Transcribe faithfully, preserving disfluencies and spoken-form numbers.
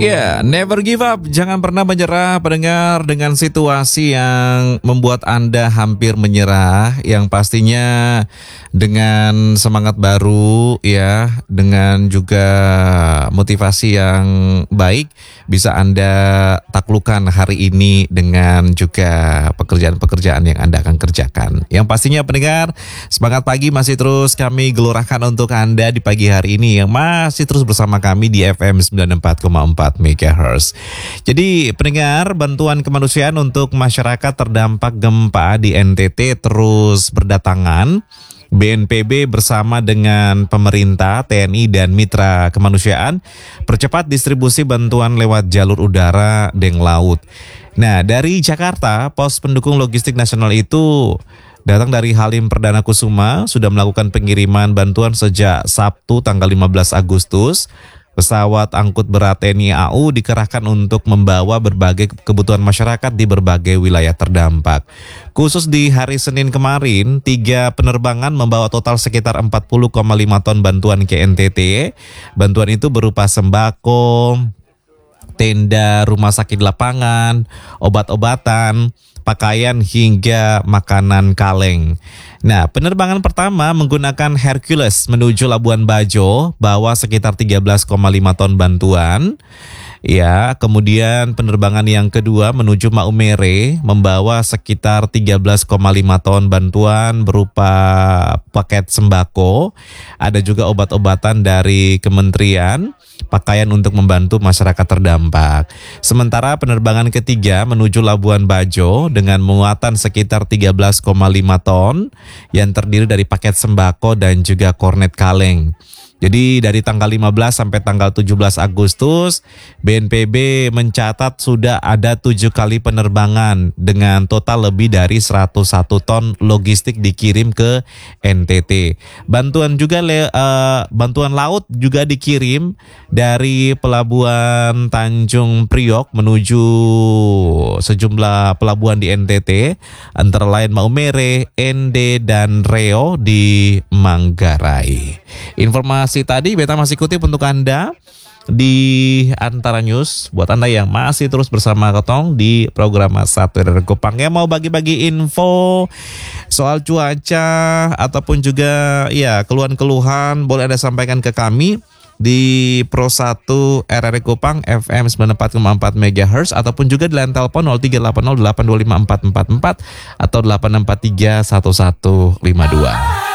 Ya, never give up. Jangan pernah menyerah, pendengar, dengan situasi yang membuat Anda hampir menyerah. Yang pastinya dengan semangat baru, ya, dengan juga motivasi yang baik, bisa Anda taklukkan hari ini dengan juga pekerjaan-pekerjaan yang Anda akan kerjakan. Yang pastinya pendengar, semangat pagi masih terus kami gelorahkan untuk Anda di pagi hari ini yang masih terus bersama kami di F M sembilan puluh empat koma empat megahertz. Jadi pendengar, bantuan kemanusiaan untuk masyarakat terdampak gempa di N T T terus berdatangan. B N P B bersama dengan pemerintah, T N I dan mitra kemanusiaan percepat distribusi bantuan lewat jalur udara dan laut. Nah, dari Jakarta, pos pendukung logistik nasional itu datang dari Halim Perdana Kusuma sudah melakukan pengiriman bantuan sejak Sabtu tanggal lima belas Agustus. Pesawat angkut berat T N I A U dikerahkan untuk membawa berbagai kebutuhan masyarakat di berbagai wilayah terdampak. Khusus di hari Senin kemarin, tiga penerbangan membawa total sekitar empat puluh koma lima ton bantuan ke N T T. Bantuan itu berupa sembako, tenda, rumah sakit lapangan, obat-obatan, pakaian hingga makanan kaleng. Nah, penerbangan pertama menggunakan Hercules menuju Labuan Bajo, bawa sekitar tiga belas koma lima ton bantuan. Ya, kemudian penerbangan yang kedua menuju Maumere membawa sekitar tiga belas koma lima ton bantuan berupa paket sembako, ada juga obat-obatan dari kementerian, pakaian untuk membantu masyarakat terdampak. Sementara penerbangan ketiga menuju Labuan Bajo dengan muatan sekitar tiga belas koma lima ton yang terdiri dari paket sembako dan juga kornet kaleng. Jadi dari tanggal lima belas sampai tanggal tujuh belas Agustus, B N P B mencatat sudah ada tujuh kali penerbangan dengan total lebih dari seratus satu ton logistik dikirim ke N T T. Bantuan juga uh, bantuan laut juga dikirim dari Pelabuhan Tanjung Priok menuju sejumlah pelabuhan di N T T, antara lain Maumere, Ende, dan Reo di Manggarai. Informasi tadi Beta masih kutip untuk Anda di Antara News. Buat Anda yang masih terus bersama Ketong di program satu R R Kupang yang mau bagi-bagi info soal cuaca ataupun juga ya keluhan-keluhan, boleh Anda sampaikan ke kami di Pro satu R R Kupang F M sembilan puluh empat koma empat megahertz ataupun juga di line telepon nol tiga delapan nol delapan dua lima empat empat empat atau delapan enam empat tiga satu satu lima dua.